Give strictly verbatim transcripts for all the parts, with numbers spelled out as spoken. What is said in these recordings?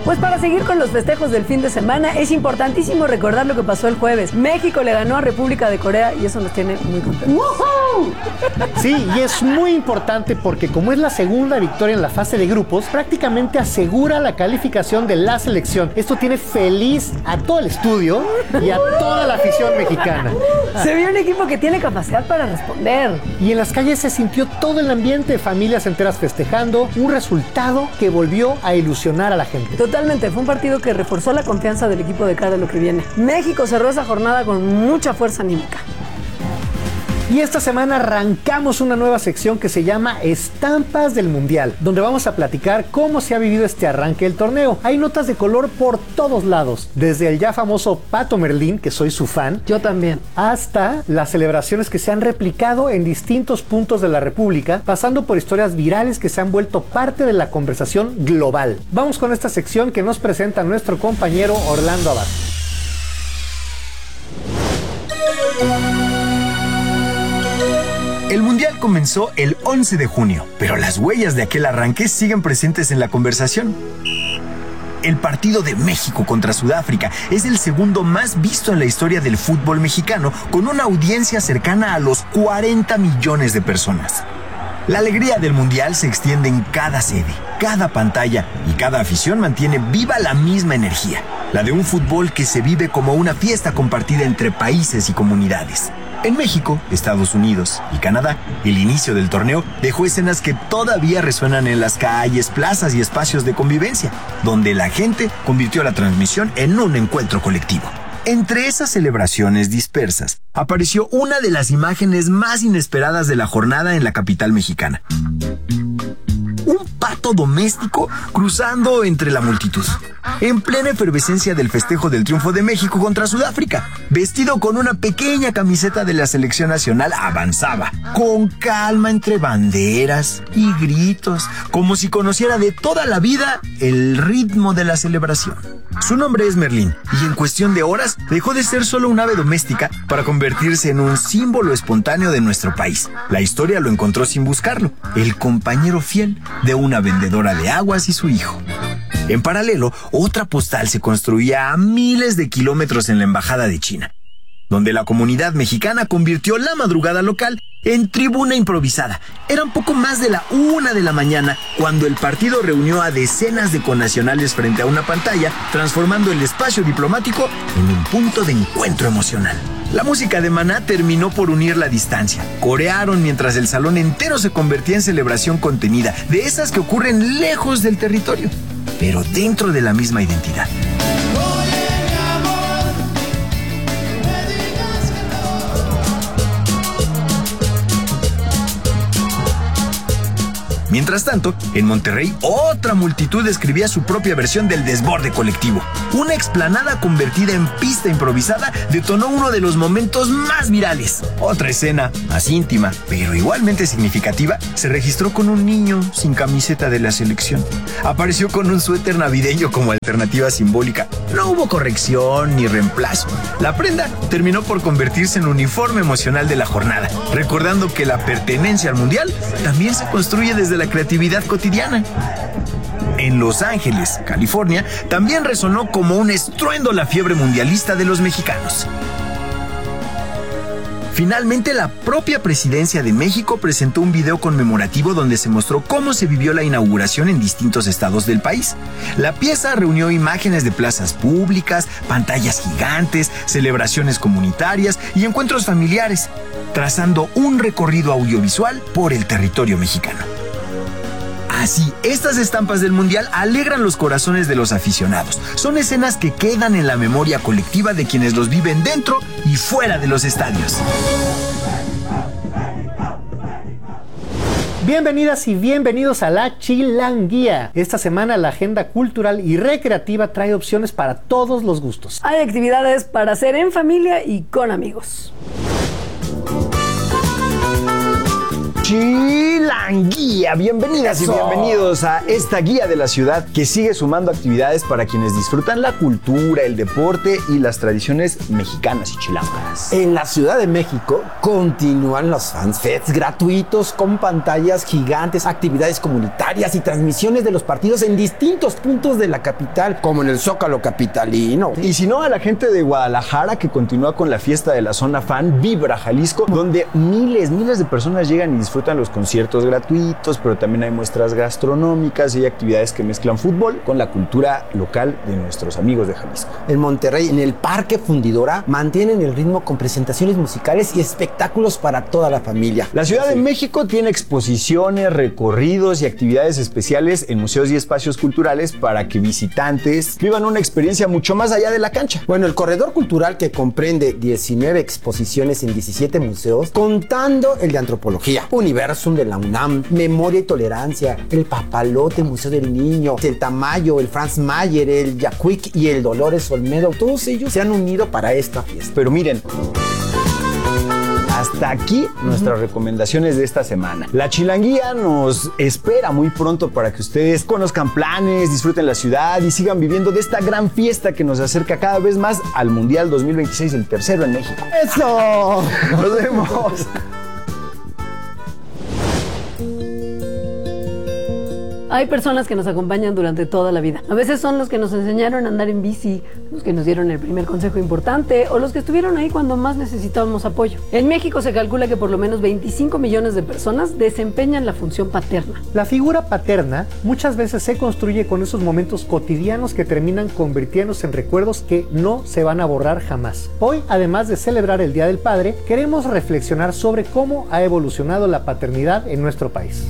Pues para seguir con los festejos del fin de semana, es importantísimo recordar lo que pasó el jueves. México le ganó a República de Corea y eso nos tiene muy contentos. ¡Woohoo! Sí, y es muy importante porque como es la segunda victoria en la fase de grupos, prácticamente asegura la calificación de la selección. Esto tiene feliz a todo el estudio y a toda la afición mexicana. Se vio un equipo que tiene capacidad para responder. Y en las calles se sintió todo el ambiente, familias enteras festejando, un resultado que volvió a ilusionar a la gente. Totalmente, fue un partido que reforzó la confianza del equipo de cara a lo que viene. México cerró esa jornada con mucha fuerza anímica. Y esta semana arrancamos una nueva sección que se llama Estampas del Mundial, donde vamos a platicar cómo se ha vivido este arranque del torneo. Hay notas de color por todos lados, desde el ya famoso Pato Merlín, que soy su fan. Yo también. Hasta las celebraciones que se han replicado en distintos puntos de la República, pasando por historias virales que se han vuelto parte de la conversación global. Vamos con esta sección que nos presenta nuestro compañero Orlando Abad. El Mundial comenzó el once de junio, pero las huellas de aquel arranque siguen presentes en la conversación. El partido de México contra Sudáfrica es el segundo más visto en la historia del fútbol mexicano, con una audiencia cercana a los cuarenta millones de personas. La alegría del Mundial se extiende en cada sede, cada pantalla y cada afición mantiene viva la misma energía, la de un fútbol que se vive como una fiesta compartida entre países y comunidades. En México, Estados Unidos y Canadá, el inicio del torneo dejó escenas que todavía resuenan en las calles, plazas y espacios de convivencia, donde la gente convirtió la transmisión en un encuentro colectivo. Entre esas celebraciones dispersas, apareció una de las imágenes más inesperadas de la jornada en la capital mexicana. Un pato doméstico cruzando entre la multitud, en plena efervescencia del festejo del triunfo de México contra Sudáfrica. Vestido con una pequeña camiseta de la selección nacional, avanzaba, con calma entre banderas y gritos, como si conociera de toda la vida el ritmo de la celebración. Su nombre es Merlín, y en cuestión de horas dejó de ser solo un ave doméstica para convertirse en un símbolo espontáneo de nuestro país. La historia lo encontró sin buscarlo, el compañero fiel de una vendedora de aguas y su hijo. En paralelo, otra postal se construía a miles de kilómetros en la embajada de China, donde la comunidad mexicana convirtió la madrugada local en tribuna improvisada. Eran poco más de la una de la mañana cuando el partido reunió a decenas de connacionales frente a una pantalla, transformando el espacio diplomático en un punto de encuentro emocional. La música de Maná terminó por unir la distancia. Corearon mientras el salón entero se convertía en celebración contenida, de esas que ocurren lejos del territorio, pero dentro de la misma identidad. Mientras tanto, en Monterrey, otra multitud escribía su propia versión del desborde colectivo. Una explanada convertida en pista improvisada detonó uno de los momentos más virales. Otra escena, más íntima, pero igualmente significativa, se registró con un niño sin camiseta de la selección. Apareció con un suéter navideño como alternativa simbólica. No hubo corrección ni reemplazo. La prenda terminó por convertirse en uniforme emocional de la jornada, recordando que la pertenencia al Mundial también se construye desde la creatividad cotidiana. En Los Ángeles, California, también resonó como un estruendo la fiebre mundialista de los mexicanos. Finalmente, la propia presidencia de México presentó un video conmemorativo donde se mostró cómo se vivió la inauguración en distintos estados del país. La pieza reunió imágenes de plazas públicas, pantallas gigantes, celebraciones comunitarias y encuentros familiares, trazando un recorrido audiovisual por el territorio mexicano. Así, estas estampas del Mundial alegran los corazones de los aficionados. Son escenas que quedan en la memoria colectiva de quienes los viven dentro y fuera de los estadios. Bienvenidas y bienvenidos a La Chilanguía. Esta semana la agenda cultural y recreativa trae opciones para todos los gustos. Hay actividades para hacer en familia y con amigos. ¡Sí! Chilanguía. Bienvenidas Eso. y bienvenidos a esta guía de la ciudad que sigue sumando actividades para quienes disfrutan la cultura, el deporte y las tradiciones mexicanas y chilangas. En la Ciudad de México continúan los FanFests gratuitos con pantallas gigantes, actividades comunitarias y transmisiones de los partidos en distintos puntos de la capital, como en el Zócalo capitalino. Y si no, a la gente de Guadalajara que continúa con la fiesta de la zona fan Vibra Jalisco, donde miles, miles de personas llegan y disfrutan los conciertos gratuitos, pero también hay muestras gastronómicas y actividades que mezclan fútbol con la cultura local de nuestros amigos de Jalisco. En Monterrey, en el Parque Fundidora, mantienen el ritmo con presentaciones musicales y espectáculos para toda la familia. La Ciudad sí. de México tiene exposiciones, recorridos y actividades especiales en museos y espacios culturales para que visitantes vivan una experiencia mucho más allá de la cancha. Bueno, el corredor cultural, que comprende diecinueve exposiciones en diecisiete museos, contando el de antropología, Universum de la UNAM, Memoria y Tolerancia, el Papalote, Museo del Niño, el Tamayo, el Franz Mayer, el Yacuic y el Dolores Olmedo, todos ellos se han unido para esta fiesta. Pero miren, hasta aquí nuestras uh-huh. recomendaciones de esta semana. La Chilanguía nos espera muy pronto para que ustedes conozcan planes, disfruten la ciudad y sigan viviendo de esta gran fiesta que nos acerca cada vez más al Mundial dos mil veintiséis, el tercero en México. ¡Eso! ¡Nos vemos! Hay personas que nos acompañan durante toda la vida. A veces son los que nos enseñaron a andar en bici, los que nos dieron el primer consejo importante o los que estuvieron ahí cuando más necesitábamos apoyo. En México se calcula que por lo menos veinticinco millones de personas desempeñan la función paterna. La figura paterna muchas veces se construye con esos momentos cotidianos que terminan convirtiéndose en recuerdos que no se van a borrar jamás. Hoy, además de celebrar el Día del Padre, queremos reflexionar sobre cómo ha evolucionado la paternidad en nuestro país.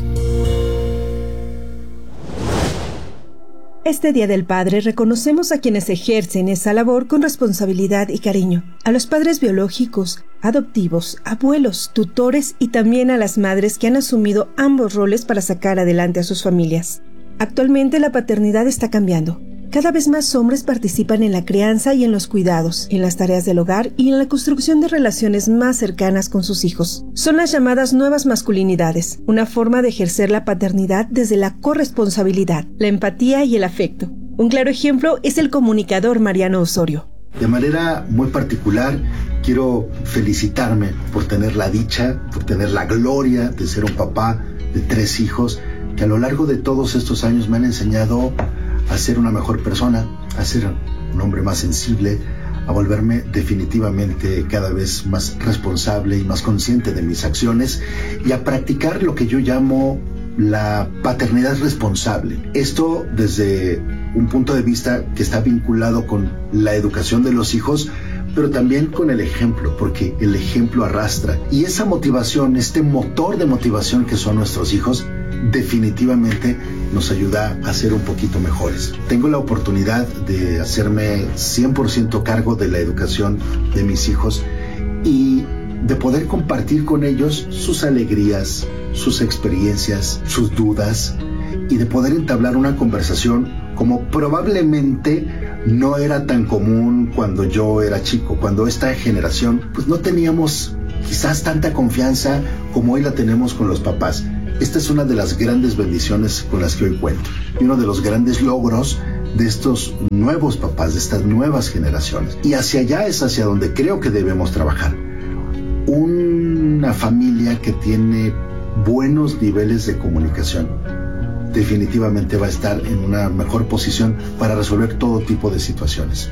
Este Día del Padre reconocemos a quienes ejercen esa labor con responsabilidad y cariño, a los padres biológicos, adoptivos, abuelos, tutores y también a las madres que han asumido ambos roles para sacar adelante a sus familias. Actualmente la paternidad está cambiando. Cada vez más hombres participan en la crianza y en los cuidados, en las tareas del hogar y en la construcción de relaciones más cercanas con sus hijos. Son las llamadas nuevas masculinidades, una forma de ejercer la paternidad desde la corresponsabilidad, la empatía y el afecto. Un claro ejemplo es el comunicador Mariano Osorio. De manera muy particular, quiero felicitarme por tener la dicha, por tener la gloria de ser un papá de tres hijos que a lo largo de todos estos años me han enseñado a ser una mejor persona, a ser un hombre más sensible, a volverme definitivamente cada vez más responsable y más consciente de mis acciones y a practicar lo que yo llamo la paternidad responsable. Esto desde un punto de vista que está vinculado con la educación de los hijos, pero también con el ejemplo, porque el ejemplo arrastra. Y esa motivación, este motor de motivación que son nuestros hijos, definitivamente nos ayuda a ser un poquito mejores. Tengo la oportunidad de hacerme cien por ciento cargo de la educación de mis hijos y de poder compartir con ellos sus alegrías, sus experiencias, sus dudas y de poder entablar una conversación como probablemente no era tan común cuando yo era chico, cuando esta generación pues no teníamos quizás tanta confianza como hoy la tenemos con los papás. Esta es una de las grandes bendiciones con las que hoy cuento y uno de los grandes logros de estos nuevos papás, de estas nuevas generaciones. Y hacia allá es hacia donde creo que debemos trabajar. Una familia que tiene buenos niveles de comunicación definitivamente va a estar en una mejor posición para resolver todo tipo de situaciones.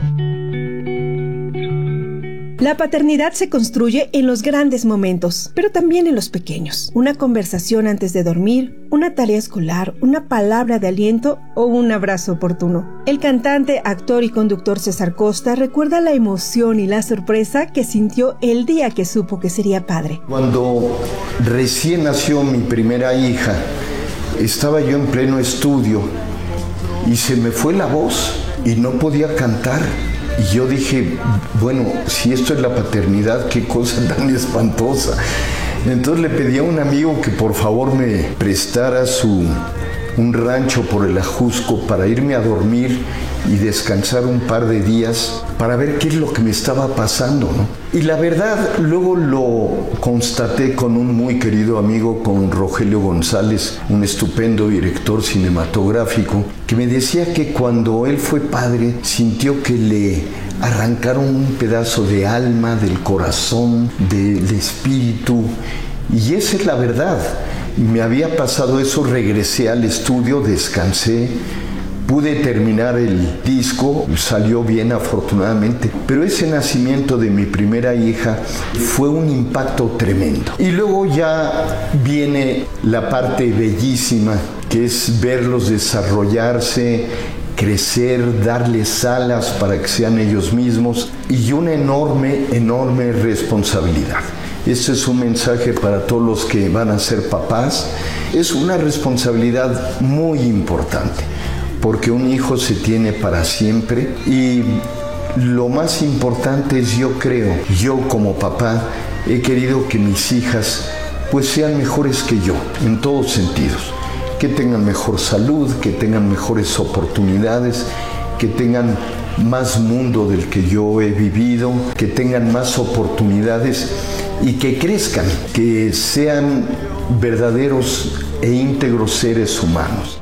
La paternidad se construye en los grandes momentos, pero también en los pequeños. Una conversación antes de dormir, una tarea escolar, una palabra de aliento o un abrazo oportuno. El cantante, actor y conductor César Costa recuerda la emoción y la sorpresa que sintió el día que supo que sería padre. Cuando recién nació mi primera hija, estaba yo en pleno estudio y se me fue la voz y no podía cantar. Y yo dije, bueno, si esto es la paternidad, qué cosa tan espantosa. Entonces le pedí a un amigo que por favor me prestara su, un rancho por el Ajusco para irme a dormir y descansar un par de días para ver qué es lo que me estaba pasando, ¿no? Y la verdad, luego lo constaté con un muy querido amigo, con Rogelio González, un estupendo director cinematográfico, que me decía que cuando él fue padre sintió que le arrancaron un pedazo de alma, del corazón, del espíritu, y esa es la verdad. Me había pasado eso, regresé al estudio, descansé, pude terminar el disco, salió bien afortunadamente, pero ese nacimiento de mi primera hija fue un impacto tremendo. Y luego ya viene la parte bellísima, que es verlos desarrollarse, crecer, darles alas para que sean ellos mismos, y una enorme, enorme responsabilidad. Este es un mensaje para todos los que van a ser papás. Es una responsabilidad muy importante, porque un hijo se tiene para siempre, y lo más importante es, yo creo, yo como papá he querido que mis hijas pues sean mejores que yo, en todos sentidos, que tengan mejor salud, que tengan mejores oportunidades, que tengan más mundo del que yo he vivido, que tengan más oportunidades y que crezcan, que sean verdaderos e íntegros seres humanos.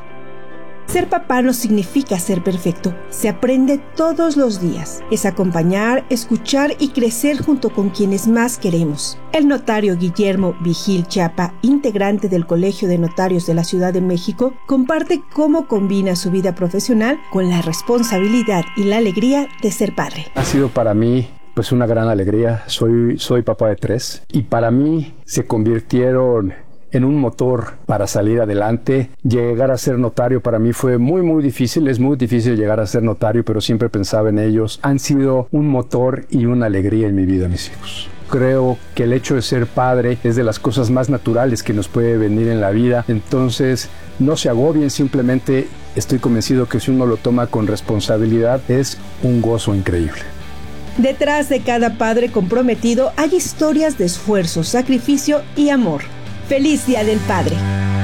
Ser papá no significa ser perfecto, se aprende todos los días. Es acompañar, escuchar y crecer junto con quienes más queremos. El notario Guillermo Vigil Chiapa, integrante del Colegio de Notarios de la Ciudad de México, comparte cómo combina su vida profesional con la responsabilidad y la alegría de ser padre. Ha sido para mí pues una gran alegría. Soy, soy papá de tres y para mí se convirtieron en un motor para salir adelante. Llegar a ser notario para mí fue muy muy difícil, es muy difícil llegar a ser notario, pero siempre pensaba en ellos. Han sido un motor y una alegría en mi vida, mis hijos. Creo que el hecho de ser padre es de las cosas más naturales que nos puede venir en la vida, entonces no se agobien, simplemente estoy convencido que si uno lo toma con responsabilidad es un gozo increíble. Detrás de cada padre comprometido hay historias de esfuerzo, sacrificio y amor. ¡Feliz Día del Padre!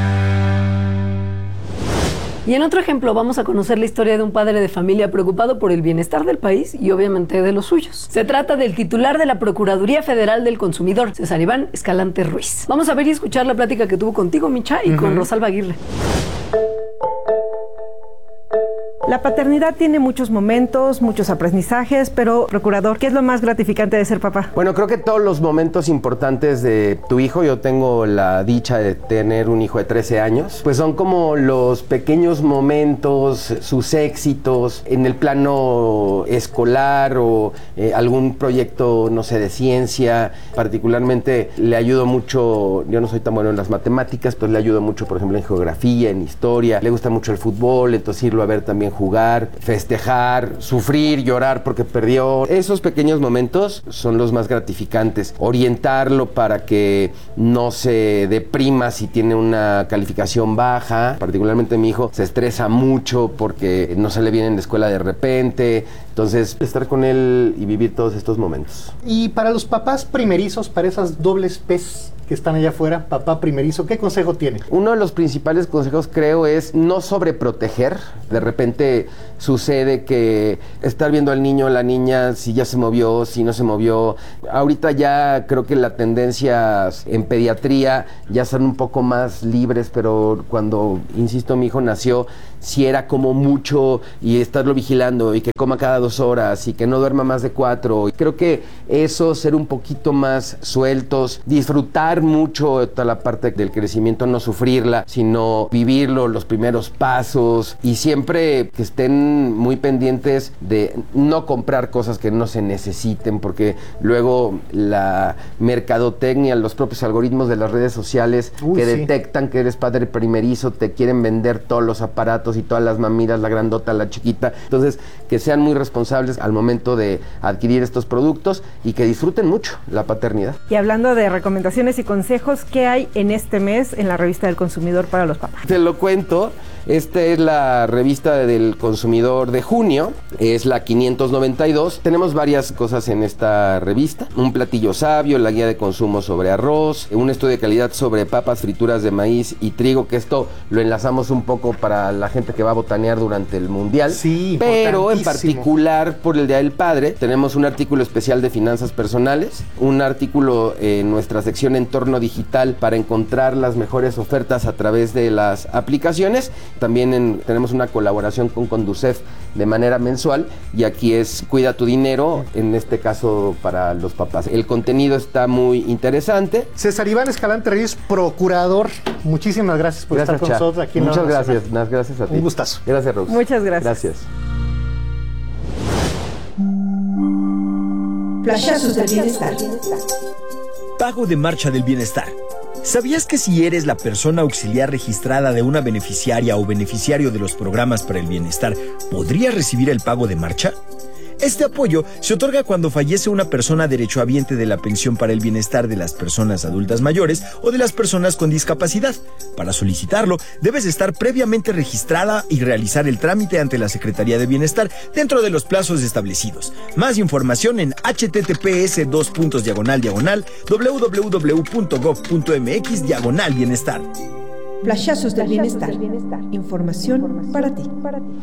Y en otro ejemplo vamos a conocer la historia de un padre de familia preocupado por el bienestar del país y obviamente de los suyos. Se trata del titular de la Procuraduría Federal del Consumidor, César Iván Escalante Ruiz. Vamos a ver y escuchar la plática que tuvo contigo, Micha, y uh-huh. con Rosalba Aguirre. La paternidad tiene muchos momentos, muchos aprendizajes, pero, procurador, ¿qué es lo más gratificante de ser papá? Bueno, creo que todos los momentos importantes de tu hijo, yo tengo la dicha de tener un hijo de trece años, pues son como los pequeños momentos, sus éxitos en el plano escolar o eh, algún proyecto, no sé, de ciencia. Particularmente le ayudo mucho, yo no soy tan bueno en las matemáticas, pues le ayudo mucho, por ejemplo, en geografía, en historia. Le gusta mucho el fútbol, entonces irlo a ver también jugar, festejar, sufrir, llorar porque perdió. Esos pequeños momentos son los más gratificantes. Orientarlo para que no se deprima si tiene una calificación baja. Particularmente mi hijo se estresa mucho porque no sale bien en la escuela de repente. Entonces, estar con él y vivir todos estos momentos. Y para los papás primerizos, para esas dobles P's que están allá afuera, papá primerizo, ¿qué consejo tiene? Uno de los principales consejos, creo, es no sobreproteger. De repente sucede que estar viendo al niño o la niña, si ya se movió, si no se movió. Ahorita ya creo que la tendencia en pediatría ya son un poco más libres, pero cuando, insisto, mi hijo nació, si era como mucho y estarlo vigilando y que coma cada dos horas y que no duerma más de cuatro. Y creo que eso, ser un poquito más sueltos, disfrutar mucho toda la parte del crecimiento, no sufrirla, sino vivirlo, los primeros pasos, y siempre que estén muy pendientes de no comprar cosas que no se necesiten, porque luego la mercadotecnia, los propios algoritmos de las redes sociales Uy, que sí. detectan que eres padre primerizo, te quieren vender todos los aparatos y todas las mamilas, la grandota, la chiquita. Entonces, que sean muy responsables al momento de adquirir estos productos y que disfruten mucho la paternidad. Y hablando de recomendaciones y consejos, ¿qué hay en este mes en la revista del consumidor para los papás? Te lo cuento. Esta es la revista del consumidor de junio, es la quinientos noventa y dos. Tenemos varias cosas en esta revista: un platillo sabio, la guía de consumo sobre arroz, un estudio de calidad sobre papas, frituras de maíz y trigo, que esto lo enlazamos un poco para la gente gente que va a botanear durante el Mundial. Sí, pero en particular por el Día del Padre tenemos un artículo especial de finanzas personales, un artículo en nuestra sección Entorno Digital para encontrar las mejores ofertas a través de las aplicaciones. También en, tenemos una colaboración con Conducef de manera mensual, y aquí es Cuida tu dinero, en este caso para los papás. El contenido está muy interesante. César Iván Escalante Reyes, procurador, muchísimas gracias por gracias, estar con Cha. nosotros aquí en Muchas Hora gracias, Nacional. gracias a ti. Un gustazo. Gracias, Rose. Muchas gracias. Gracias. Flashazos del bienestar. Pago de marcha del bienestar. ¿Sabías que si eres la persona auxiliar registrada de una beneficiaria o beneficiario de los programas para el bienestar, podrías recibir el pago de marcha? Este apoyo se otorga cuando fallece una persona derechohabiente de la pensión para el bienestar de las personas adultas mayores o de las personas con discapacidad. Para solicitarlo, debes estar previamente registrada y realizar el trámite ante la Secretaría de Bienestar dentro de los plazos establecidos. Más información en https dos puntos diagonal diagonal www.gov.mx diagonal bienestar. Flashazos del bienestar. Información para ti.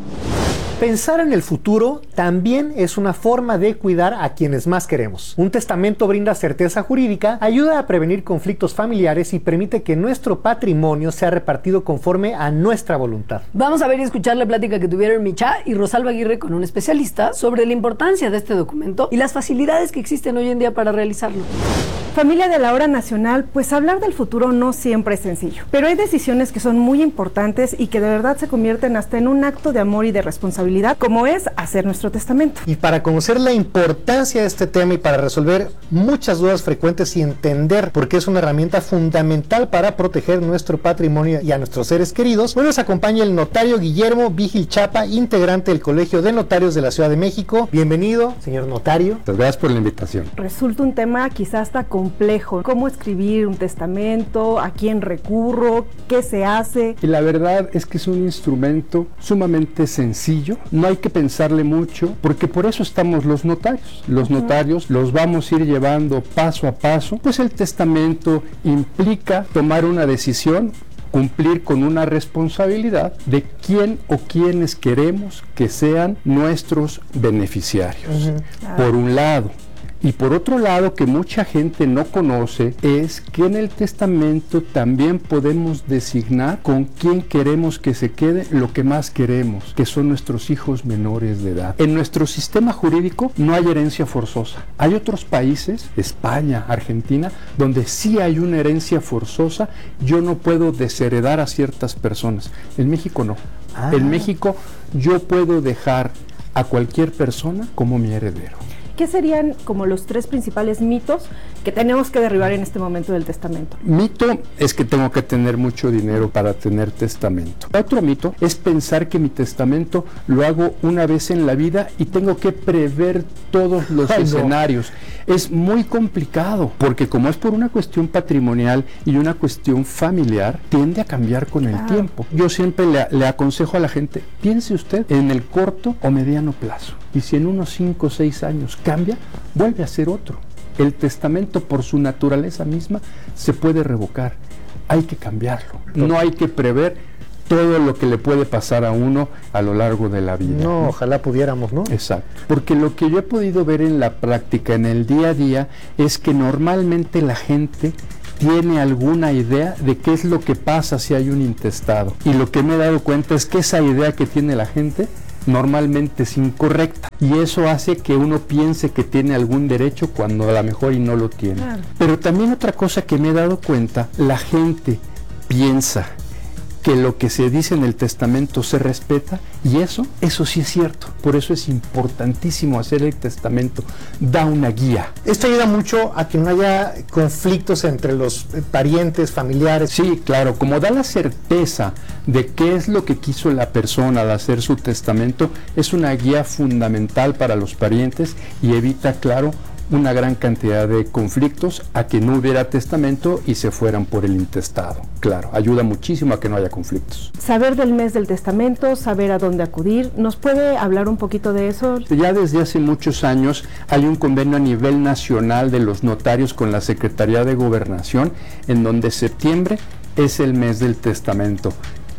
Pensar en el futuro también es una forma de cuidar a quienes más queremos. Un testamento brinda certeza jurídica, ayuda a prevenir conflictos familiares y permite que nuestro patrimonio sea repartido conforme a nuestra voluntad. Vamos a ver y escuchar la plática que tuvieron Micha y Rosalba Aguirre con un especialista sobre la importancia de este documento y las facilidades que existen hoy en día para realizarlo. Familia de la Hora Nacional, pues hablar del futuro no siempre es sencillo, pero hay decisiones que son muy importantes y que de verdad se convierten hasta en un acto de amor y de responsabilidad, como es hacer nuestro testamento. Y para conocer la importancia de este tema y para resolver muchas dudas frecuentes y entender por qué es una herramienta fundamental para proteger nuestro patrimonio y a nuestros seres queridos, hoy nos acompaña el notario Guillermo Vigil Chapa, integrante del Colegio de Notarios de la Ciudad de México. Bienvenido, señor notario. Muchas gracias por la invitación. Resulta un tema quizás hasta complejo. ¿Cómo escribir un testamento? ¿A quién recurro? ¿Qué se hace? Y la verdad es que es un instrumento sumamente sencillo. No hay que pensarle mucho, porque por eso estamos los notarios. Los notarios los vamos a ir llevando paso a paso. Pues el testamento implica tomar una decisión, cumplir con una responsabilidad de quién o quiénes queremos que sean nuestros beneficiarios. Uh-huh. Por un lado. Y por otro lado, que mucha gente no conoce, es que en el testamento también podemos designar con quién queremos que se quede lo que más queremos, que son nuestros hijos menores de edad. En nuestro sistema jurídico no hay herencia forzosa. Hay otros países, España, Argentina, donde sí hay una herencia forzosa. Yo no puedo desheredar a ciertas personas. En México no. Ah. En México yo puedo dejar a cualquier persona como mi heredero. ¿Qué serían como los tres principales mitos que tenemos que derribar en este momento del testamento? Mito es que tengo que tener mucho dinero para tener testamento. Otro mito es pensar que mi testamento lo hago una vez en la vida y tengo que prever todos los Ay, escenarios. No. Es muy complicado, porque como es por una cuestión patrimonial y una cuestión familiar, tiende a cambiar con el ah. tiempo. Yo siempre le, le aconsejo a la gente, piense usted en el corto o mediano plazo. Y si en unos cinco o seis años cambia, vuelve a ser otro. El testamento, por su naturaleza misma, se puede revocar. Hay que cambiarlo. No hay que prever todo lo que le puede pasar a uno a lo largo de la vida. No, ¿no? Ojalá pudiéramos, ¿no? Exacto. Porque lo que yo he podido ver en la práctica, en el día a día, es que normalmente la gente tiene alguna idea de qué es lo que pasa si hay un intestado. Y lo que me he dado cuenta es que esa idea que tiene la gente normalmente es incorrecta, y eso hace que uno piense que tiene algún derecho cuando a lo mejor y no lo tiene. Claro. Pero también otra cosa que me he dado cuenta, la gente piensa que lo que se dice en el testamento se respeta, y eso, eso sí es cierto. Por eso es importantísimo hacer el testamento, da una guía. Esto ayuda mucho a que no haya conflictos entre los parientes, familiares. Sí, claro, como da la certeza de qué es lo que quiso la persona al hacer su testamento, es una guía fundamental para los parientes y evita, claro, una gran cantidad de conflictos a que no hubiera testamento y se fueran por el intestado. Claro, ayuda muchísimo a que no haya conflictos. Saber del mes del testamento, saber a dónde acudir, ¿nos puede hablar un poquito de eso? Ya desde hace muchos años hay un convenio a nivel nacional de los notarios con la Secretaría de Gobernación, en donde septiembre es el mes del testamento.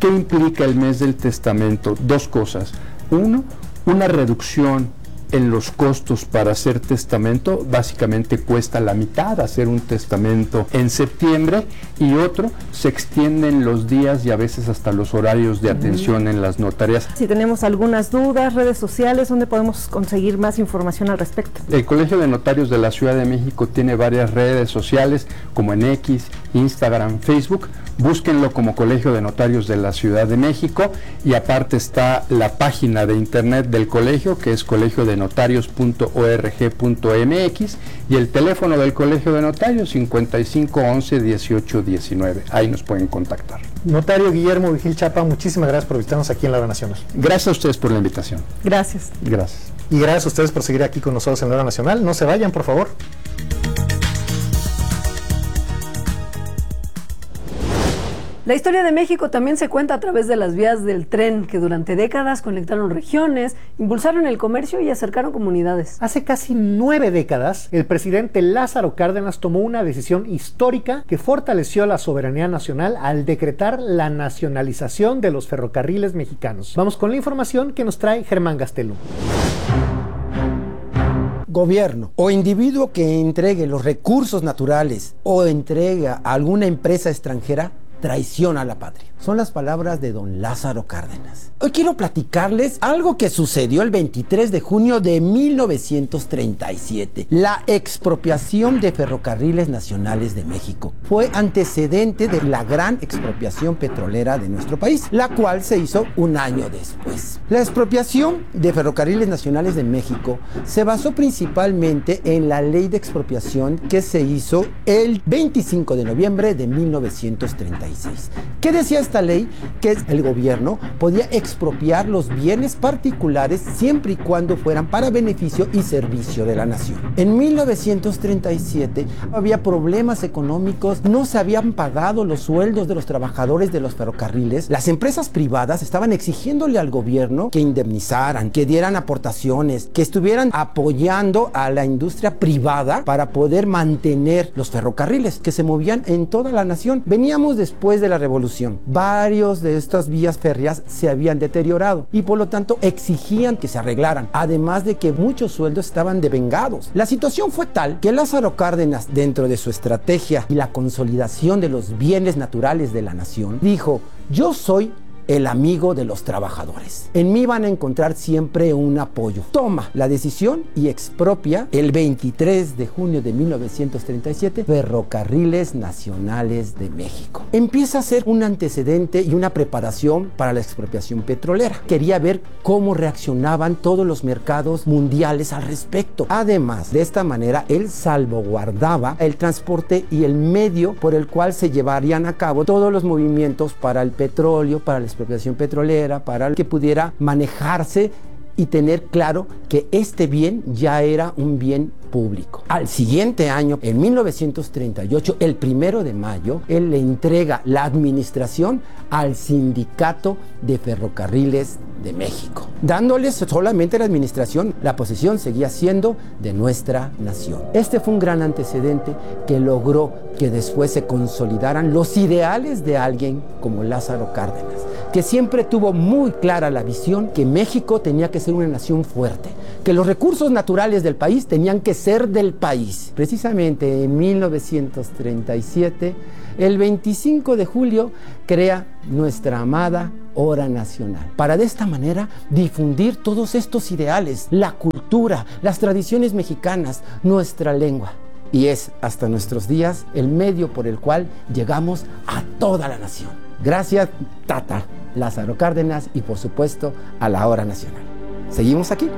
¿Qué implica el mes del testamento? Dos cosas. Uno, una reducción en los costos para hacer testamento. Básicamente cuesta la mitad hacer un testamento en septiembre, y otro, se extienden los días y a veces hasta los horarios de atención en las notarías. Si tenemos algunas dudas, redes sociales, ¿dónde podemos conseguir más información al respecto? El Colegio de Notarios de la Ciudad de México tiene varias redes sociales, como en X, Instagram, Facebook. Búsquenlo como Colegio de Notarios de la Ciudad de México, y aparte está la página de internet del colegio, que es colegio de notarios punto org punto m x, y el teléfono del Colegio de Notarios cincuenta y cinco once dieciocho diecinueve. Ahí nos pueden contactar. Notario Guillermo Vigil Chapa, muchísimas gracias por visitarnos aquí en La Hora Nacional. Gracias a ustedes por la invitación. Gracias. Gracias. Y gracias a ustedes por seguir aquí con nosotros en La Hora Nacional. No se vayan, por favor. La historia de México también se cuenta a través de las vías del tren, que durante décadas conectaron regiones, impulsaron el comercio y acercaron comunidades. Hace casi nueve décadas, el presidente Lázaro Cárdenas tomó una decisión histórica que fortaleció la soberanía nacional al decretar la nacionalización de los ferrocarriles mexicanos. Vamos con la información que nos trae Germán Gastelum. Gobierno o individuo que entregue los recursos naturales o entrega a alguna empresa extranjera traiciona a la patria. Son las palabras de don Lázaro Cárdenas. Hoy quiero platicarles algo que sucedió el veintitrés de junio de mil novecientos treinta y siete. La expropiación de Ferrocarriles Nacionales de México fue antecedente de la gran expropiación petrolera de nuestro país, la cual se hizo un año después. La expropiación de Ferrocarriles Nacionales de México se basó principalmente en la ley de expropiación que se hizo el veinticinco de noviembre de mil novecientos treinta y seis. ¿Qué decía esta ley? Que el gobierno podía expropiar los bienes particulares siempre y cuando fueran para beneficio y servicio de la nación. En mil novecientos treinta y siete había problemas económicos, no se habían pagado los sueldos de los trabajadores de los ferrocarriles. Las empresas privadas estaban exigiéndole al gobierno que indemnizaran, que dieran aportaciones, que estuvieran apoyando a la industria privada para poder mantener los ferrocarriles que se movían en toda la nación. Veníamos después de la revolución. Varios de estas vías férreas se habían deteriorado y por lo tanto exigían que se arreglaran, además de que muchos sueldos estaban devengados. La situación fue tal que Lázaro Cárdenas, dentro de su estrategia y la consolidación de los bienes naturales de la nación, dijo: yo soy el amigo de los trabajadores. En mí van a encontrar siempre un apoyo. Toma la decisión y expropia el veintitrés de junio de mil novecientos treinta y siete Ferrocarriles Nacionales de México. Empieza a ser un antecedente y una preparación para la expropiación petrolera. Quería ver cómo reaccionaban todos los mercados mundiales al respecto. Además, de esta manera, él salvaguardaba el transporte y el medio por el cual se llevarían a cabo todos los movimientos para el petróleo, para la expropiación petrolera, para que pudiera manejarse y tener claro que este bien ya era un bien público. Al siguiente año, en mil novecientos treinta y ocho, el primero de mayo, él le entrega la administración al Sindicato de Ferrocarriles de México, dándoles solamente la administración. La posesión seguía siendo de nuestra nación. Este fue un gran antecedente que logró que después se consolidaran los ideales de alguien como Lázaro Cárdenas, que siempre tuvo muy clara la visión que México tenía que ser una nación fuerte, que los recursos naturales del país tenían que ser del país. Precisamente en mil novecientos treinta y siete, el veinticinco de julio, crea nuestra amada Hora Nacional, para de esta manera difundir todos estos ideales, la cultura, las tradiciones mexicanas, nuestra lengua. Y es hasta nuestros días el medio por el cual llegamos a toda la nación. Gracias, Tata Lázaro Cárdenas, y por supuesto a la Hora Nacional. Seguimos aquí.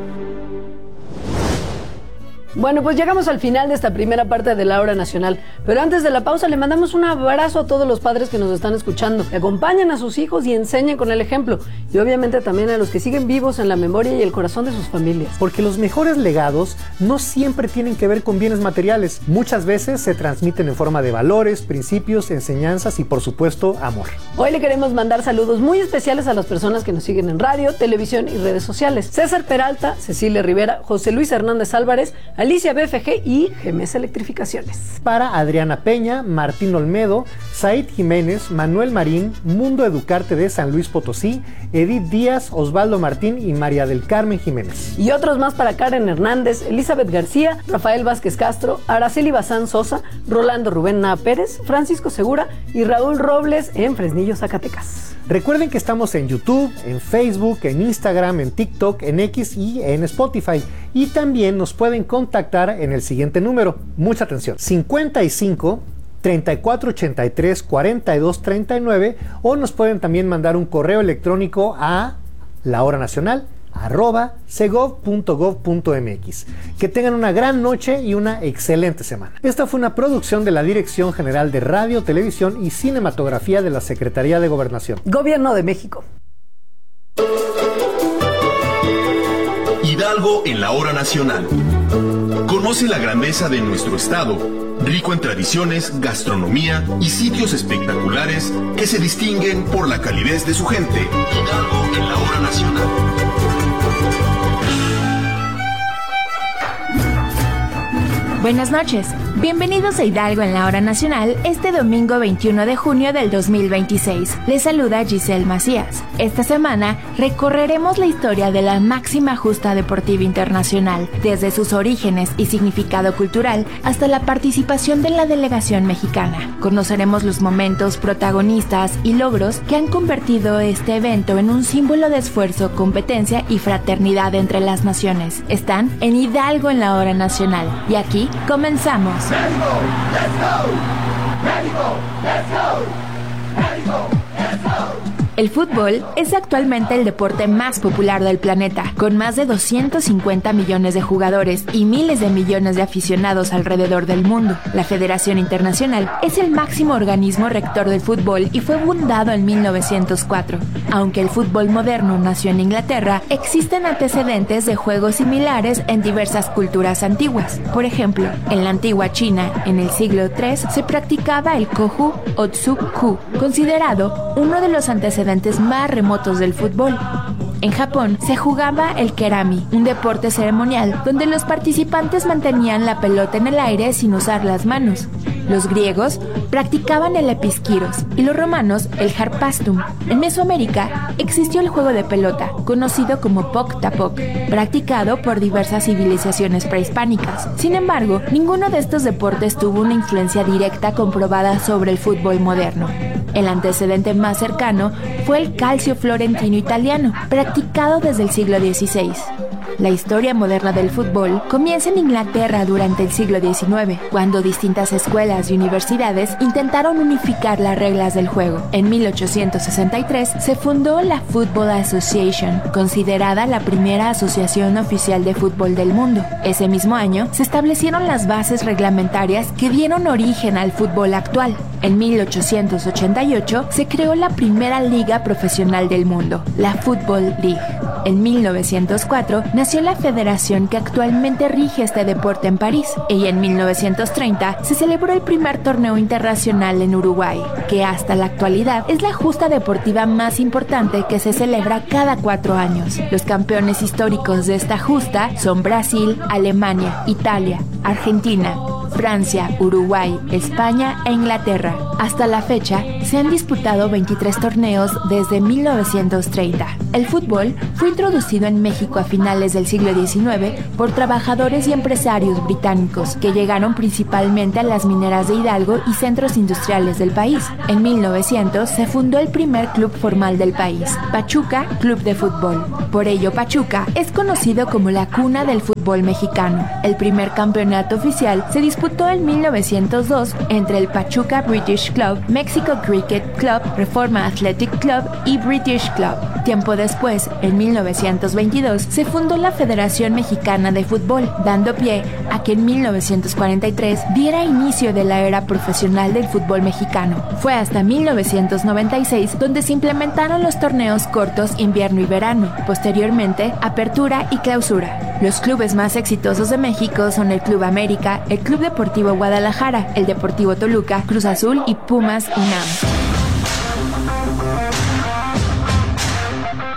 Bueno, pues llegamos al final de esta primera parte de la Hora Nacional, pero antes de la pausa le mandamos un abrazo a todos los padres que nos están escuchando, que acompañan a sus hijos y enseñen con el ejemplo, y obviamente también a los que siguen vivos en la memoria y el corazón de sus familias. Porque los mejores legados no siempre tienen que ver con bienes materiales, muchas veces se transmiten en forma de valores, principios, enseñanzas y por supuesto amor. Hoy le queremos mandar saludos muy especiales a las personas que nos siguen en radio, televisión y redes sociales: César Peralta, Cecilia Rivera, José Luis Hernández Álvarez, Alicia B F G y G M S Electrificaciones. Para Adriana Peña, Martín Olmedo, Said Jiménez, Manuel Marín, Mundo Educarte de San Luis Potosí, Edith Díaz, Osvaldo Martín y María del Carmen Jiménez. Y otros más para Karen Hernández, Elizabeth García, Rafael Vázquez Castro, Araceli Bazán Sosa, Rolando Rubén Na Pérez, Francisco Segura y Raúl Robles en Fresnillo, Zacatecas. Recuerden que estamos en YouTube, en Facebook, en Instagram, en TikTok, en X y en Spotify. Y también nos pueden contactar en el siguiente número. Mucha atención. cincuenta y cinco, treinta y cuatro ochenta y tres, cuarenta y dos treinta y nueve o nos pueden también mandar un correo electrónico a lahoranacional arroba segov punto gov punto mx. Que tengan una gran noche y una excelente semana. Esta fue una producción de la Dirección General de Radio, Televisión y Cinematografía de la Secretaría de Gobernación. Gobierno de México. Hidalgo en la hora nacional. Conoce la grandeza de nuestro estado, rico en tradiciones, gastronomía y sitios espectaculares que se distinguen por la calidez de su gente. Hidalgo en la hora nacional. Buenas noches, bienvenidos a Hidalgo en la hora nacional este domingo veintiuno de junio del dos mil veintiséis. Les saluda Giselle Macías. Esta semana recorreremos la historia de la máxima justa deportiva internacional, desde sus orígenes y significado cultural hasta la participación de la delegación mexicana. Conoceremos los momentos, protagonistas y logros que han convertido este evento en un símbolo de esfuerzo, competencia y fraternidad entre las naciones. Están en Hidalgo en la hora nacional y aquí comenzamos. Let's go, let's go, México, let's go, México, let's go. El fútbol es actualmente el deporte más popular del planeta, con más de doscientos cincuenta millones de jugadores y miles de millones de aficionados alrededor del mundo. La Federación Internacional es el máximo organismo rector del fútbol y fue fundado en mil novecientos cuatro. Aunque el fútbol moderno nació en Inglaterra, existen antecedentes de juegos similares en diversas culturas antiguas. Por ejemplo, en la antigua China, en el siglo tercero, se practicaba el Kohu o Tsu-Ku, considerado uno de los antecedentes más remotos del fútbol. En Japón se jugaba el kerami, un deporte ceremonial donde los participantes mantenían la pelota en el aire sin usar las manos. Los griegos practicaban el episkiros y los romanos el harpastum. En Mesoamérica existió el juego de pelota, conocido como poc-tapoc, practicado por diversas civilizaciones prehispánicas. Sin embargo, ninguno de estos deportes tuvo una influencia directa comprobada sobre el fútbol moderno. El antecedente más cercano fue el calcio florentino italiano, practicado desde el siglo dieciséis. La historia moderna del fútbol comienza en Inglaterra durante el siglo diecinueve, cuando distintas escuelas y universidades intentaron unificar las reglas del juego. En mil ochocientos sesenta y tres se fundó la Football Association, considerada la primera asociación oficial de fútbol del mundo. Ese mismo año se establecieron las bases reglamentarias que dieron origen al fútbol actual. En mil ochocientos ochenta y ocho se creó la primera liga profesional del mundo, la Football League. En mil novecientos cuatro nació la federación que actualmente rige este deporte en París, y en mil novecientos treinta se celebró el primer torneo internacional en Uruguay, que hasta la actualidad es la justa deportiva más importante que se celebra cada cuatro años. Los campeones históricos de esta justa son Brasil, Alemania, Italia, Argentina, Francia, Uruguay, España e Inglaterra. Hasta la fecha, se han disputado veintitrés torneos desde mil novecientos treinta. El fútbol fue introducido en México a finales del siglo diecinueve por trabajadores y empresarios británicos que llegaron principalmente a las mineras de Hidalgo y centros industriales del país. En mil novecientos se fundó el primer club formal del país, Pachuca Club de Fútbol. Por ello, Pachuca es conocido como la cuna del fútbol mexicano. El primer campeonato oficial se disputó en mil novecientos dos entre el Pachuca British Club, Mexico Cricket Club, Reforma Athletic Club y British Club. Tiempo después, en mil novecientos veintidós, se fundó la Federación Mexicana de Fútbol, dando pie a que en mil novecientos cuarenta y tres diera inicio de la era profesional del fútbol mexicano. Fue hasta mil novecientos noventa y seis donde se implementaron los torneos cortos invierno y verano, posteriormente apertura y clausura. Los clubes más exitosos de México son el Club América, el Club Deportivo Guadalajara, el Deportivo Toluca, Cruz Azul y Pumas UNAM.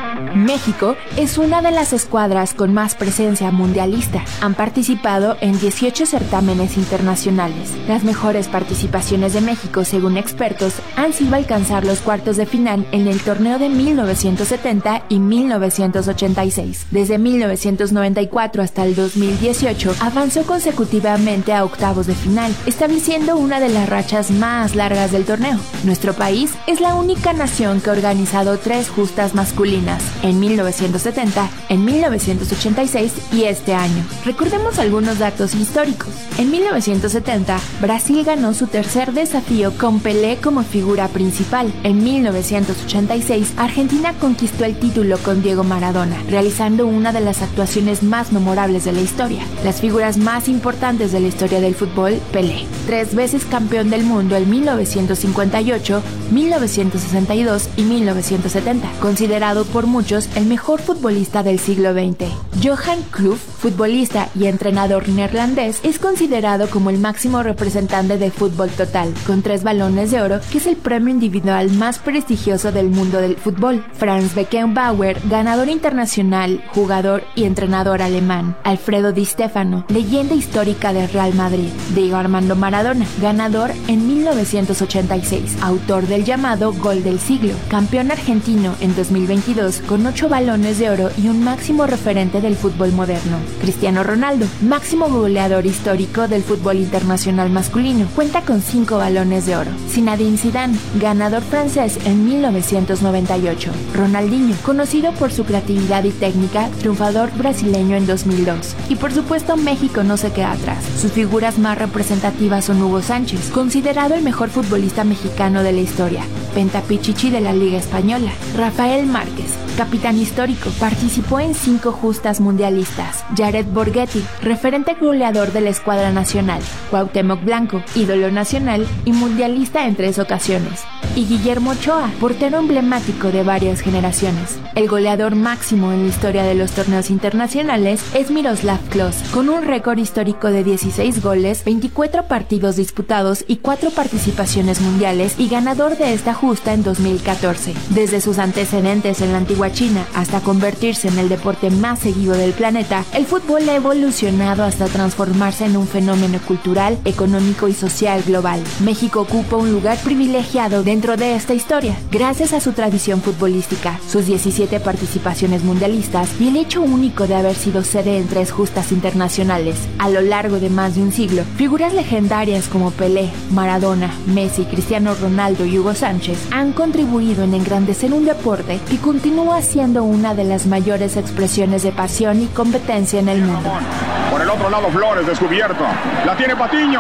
México es una de las escuadras con más presencia mundialista. Han participado en dieciocho certámenes internacionales. Las mejores participaciones de México, según expertos, han sido alcanzar los cuartos de final en el torneo de mil novecientos setenta y mil novecientos ochenta y seis. Desde mil novecientos noventa y cuatro hasta el dos mil dieciocho, avanzó consecutivamente a octavos de final, estableciendo una de las rachas más largas del torneo. Nuestro país es la única nación que ha organizado tres justas masculinas, en mil novecientos setenta, en mil novecientos ochenta y seis y este año. Recordemos algunos datos históricos. En mil novecientos setenta, Brasil ganó su tercer desafío con Pelé como figura principal. En mil novecientos ochenta y seis, Argentina conquistó el título con Diego Maradona, realizando una de las actuaciones más memorables de la historia. Las figuras más importantes de la historia del fútbol, Pelé, tres veces campeón del mundo en mil novecientos cincuenta y ocho, mil novecientos sesenta y dos y mil novecientos setenta, considerado por muchos el mejor futbolista del siglo veinte. Johan Cruyff, futbolista y entrenador neerlandés, es considerado como el máximo representante del fútbol total, con tres balones de oro, que es el premio individual más prestigioso del mundo del fútbol. Franz Beckenbauer, ganador internacional, jugador y entrenador alemán. Alfredo Di Stéfano, leyenda histórica del Real Madrid. Diego Armando Maradona, ganador en mil novecientos ochenta y seis, autor del llamado Gol del Siglo, campeón argentino en dos mil veintidós con ocho balones de oro y un máximo referente del fútbol moderno. Cristiano Ronaldo, máximo goleador histórico del fútbol internacional masculino, cuenta con cinco balones de oro. Zinedine Zidane, ganador francés en mil novecientos noventa y ocho. Ronaldinho, conocido por su creatividad y técnica, triunfador brasileño en dos mil dos. Y por supuesto México no se queda atrás. Sus figuras más representativas son Hugo Sánchez, considerado el mejor futbolista mexicano de la historia, pentapichichi de la Liga Española. Rafael Márquez, capitán histórico, participó en cinco justas mundialistas. Jared Borghetti, referente goleador de la escuadra nacional. Cuauhtémoc Blanco, ídolo nacional y mundialista en tres ocasiones. Y Guillermo Ochoa, portero emblemático de varias generaciones. El goleador máximo en la historia de los torneos internacionales es Miroslav Klose, con un récord histórico de dieciséis goles, veinticuatro partidos disputados y cuatro participaciones mundiales, y ganador de esta justa en dos mil catorce. Desde sus antecedentes en la antigua China hasta convertirse en el deporte más seguido del planeta, el fútbol ha evolucionado hasta transformarse en un fenómeno cultural, económico y social global. México ocupa un lugar privilegiado dentro de esta historia, gracias a su tradición futbolística, sus diecisiete participaciones mundialistas y el hecho único de haber sido sede en tres justas internacionales. A lo largo de más de un siglo, figuras legendarias como Pelé, Maradona, Messi, Cristiano Ronaldo y Hugo Sánchez han contribuido en engrandecer un deporte que continúa siendo una de las mayores expresiones de pasión y competencia en el mundo. Por el otro lado, Flores descubierto. La tiene Patiño.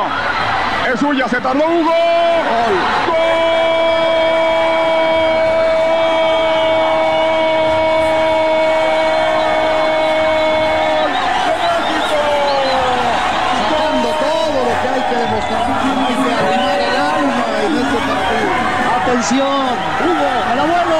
Es suya, se tardó Hugo. ¡Gol! ¡Gol! Sacando todo lo que hay que demostrar. Hay que arrimar el alma en este partido. Atención, Hugo, al abuelo.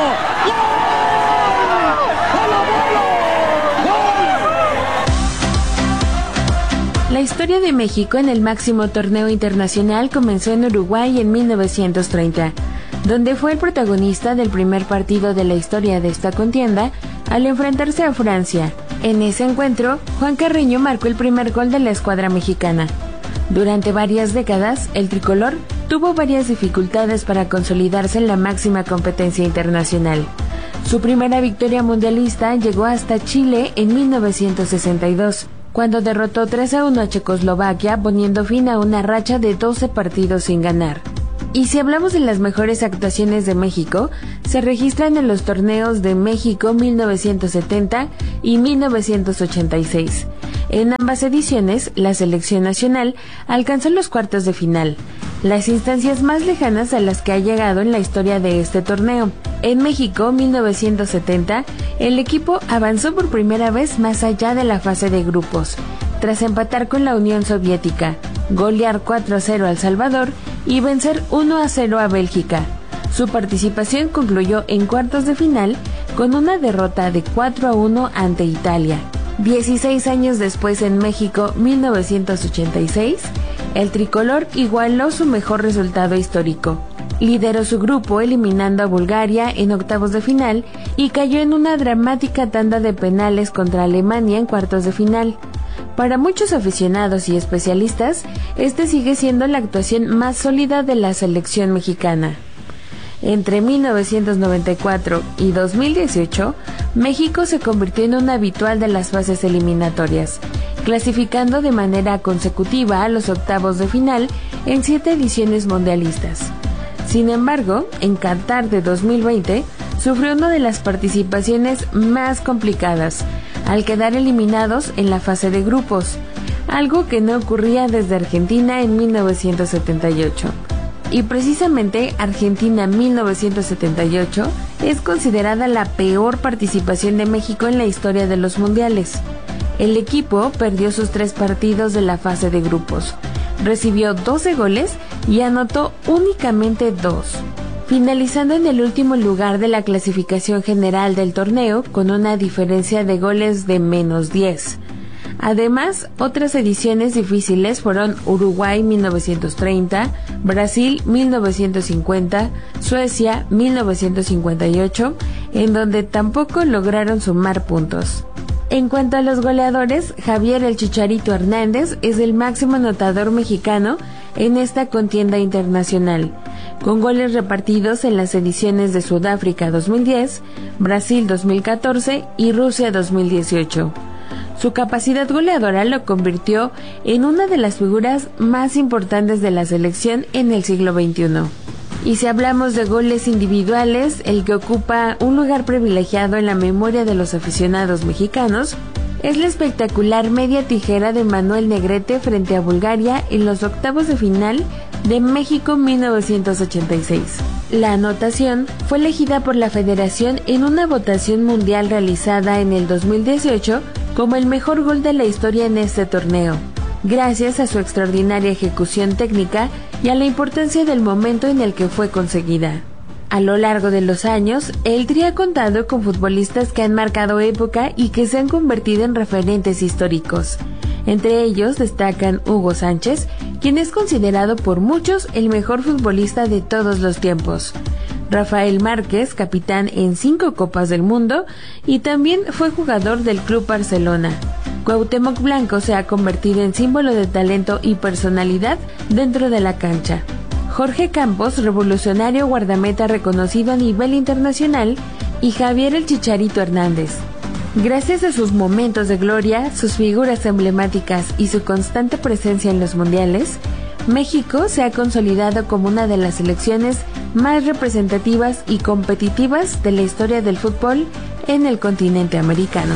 La historia de México en el máximo torneo internacional comenzó en Uruguay en mil novecientos treinta, donde fue el protagonista del primer partido de la historia de esta contienda al enfrentarse a Francia. En ese encuentro, Juan Carreño marcó el primer gol de la escuadra mexicana. Durante varias décadas, el tricolor tuvo varias dificultades para consolidarse en la máxima competencia internacional. Su primera victoria mundialista llegó hasta Chile en mil novecientos sesenta y dos, cuando derrotó tres a uno a Checoslovaquia, poniendo fin a una racha de doce partidos sin ganar. Y si hablamos de las mejores actuaciones de México, se registran en los torneos de México mil novecientos setenta y mil novecientos ochenta y seis. En ambas ediciones, la selección nacional alcanzó los cuartos de final, las instancias más lejanas a las que ha llegado en la historia de este torneo. En México mil novecientos setenta, el equipo avanzó por primera vez más allá de la fase de grupos, tras empatar con la Unión Soviética, golear cuatro a cero a El Salvador y vencer uno a cero a Bélgica. Su participación concluyó en cuartos de final con una derrota de cuatro a uno ante Italia. dieciséis años después, en México mil novecientos ochenta y seis, el tricolor igualó su mejor resultado histórico, Lideró su grupo eliminando a Bulgaria en octavos de final y cayó en una dramática tanda de penales contra Alemania en cuartos de final. Para muchos aficionados y especialistas, este sigue siendo la actuación más sólida de la selección mexicana. Entre mil novecientos noventa y cuatro y dos mil dieciocho, México se convirtió en un habitual de las fases eliminatorias, clasificando de manera consecutiva a los octavos de final en siete ediciones mundialistas. Sin embargo, en Qatar de dos mil veinte, sufrió una de las participaciones más complicadas, al quedar eliminados en la fase de grupos, algo que no ocurría desde Argentina en mil novecientos setenta y ocho. Y precisamente Argentina mil novecientos setenta y ocho es considerada la peor participación de México en la historia de los mundiales. El equipo perdió sus tres partidos de la fase de grupos, recibió doce goles y anotó únicamente dos, finalizando en el último lugar de la clasificación general del torneo con una diferencia de goles de menos diez. Además, otras ediciones difíciles fueron Uruguay mil novecientos treinta, Brasil mil novecientos cincuenta, Suecia mil novecientos cincuenta y ocho, en donde tampoco lograron sumar puntos. En cuanto a los goleadores, Javier el Chicharito Hernández es el máximo anotador mexicano en esta contienda internacional, con goles repartidos en las ediciones de Sudáfrica dos mil diez, Brasil dos mil catorce y Rusia dos mil dieciocho. Su capacidad goleadora lo convirtió en una de las figuras más importantes de la selección en el siglo veintiuno. Y si hablamos de goles individuales, el que ocupa un lugar privilegiado en la memoria de los aficionados mexicanos es la espectacular media tijera de Manuel Negrete frente a Bulgaria en los octavos de final de México mil novecientos ochenta y seis. La anotación fue elegida por la Federación en una votación mundial realizada en el dos mil dieciocho como el mejor gol de la historia en este torneo, gracias a su extraordinaria ejecución técnica y a la importancia del momento en el que fue conseguida. A lo largo de los años, el Tri ha contado con futbolistas que han marcado época y que se han convertido en referentes históricos. Entre ellos destacan Hugo Sánchez, quien es considerado por muchos el mejor futbolista de todos los tiempos. Rafael Márquez, capitán en cinco Copas del Mundo, y también fue jugador del Club Barcelona. Cuauhtémoc Blanco se ha convertido en símbolo de talento y personalidad dentro de la cancha. Jorge Campos, revolucionario guardameta reconocido a nivel internacional, y Javier el Chicharito Hernández. Gracias a sus momentos de gloria, sus figuras emblemáticas y su constante presencia en los mundiales, México se ha consolidado como una de las selecciones más representativas y competitivas de la historia del fútbol en el continente americano.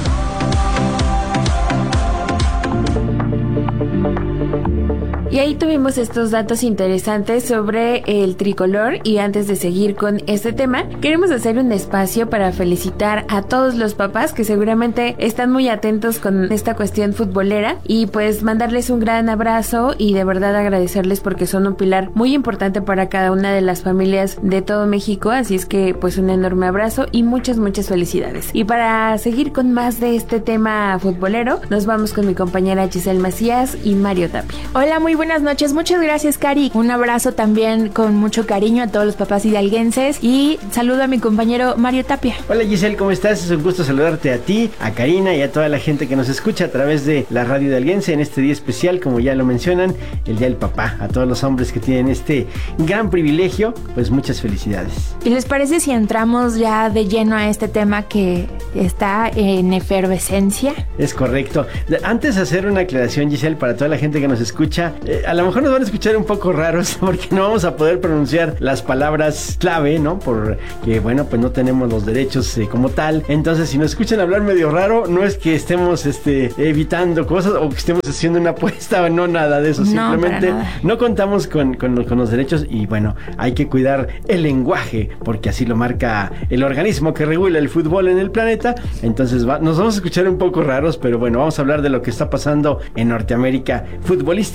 Y ahí tuvimos estos datos interesantes sobre el tricolor, y antes de seguir con este tema, queremos hacer un espacio para felicitar a todos los papás que seguramente están muy atentos con esta cuestión futbolera, y pues mandarles un gran abrazo y de verdad agradecerles porque son un pilar muy importante para cada una de las familias de todo México, así es que pues un enorme abrazo y muchas muchas felicidades. Y para seguir con más de este tema futbolero, nos vamos con mi compañera Giselle Macías y Mario Tapia. Hola, muy buenas noches, muchas gracias, Cari. Un abrazo también con mucho cariño a todos los papás hidalguenses y saludo a mi compañero Mario Tapia. Hola, Giselle, ¿cómo estás? Es un gusto saludarte a ti, a Karina y a toda la gente que nos escucha a través de la radio hidalguense en este día especial, como ya lo mencionan, el Día del Papá. A todos los hombres que tienen este gran privilegio, pues muchas felicidades. ¿Y les parece si entramos ya de lleno a este tema que está en efervescencia? Es correcto. Antes de hacer una aclaración, Giselle, para toda la gente que nos escucha, eh, a lo mejor nos van a escuchar un poco raros porque no vamos a poder pronunciar las palabras clave, ¿no? Porque, bueno, pues no tenemos los derechos eh, como tal. Entonces, si nos escuchan hablar medio raro, no es que estemos este, evitando cosas o que estemos haciendo una apuesta, no, nada de eso. No, simplemente no contamos con, con, con los derechos y, bueno, hay que cuidar el lenguaje porque así lo marca el organismo que regula el fútbol en el planeta. Entonces, va, nos vamos a escuchar un poco raros, pero bueno, vamos a hablar de lo que está pasando en Norteamérica futbolísticamente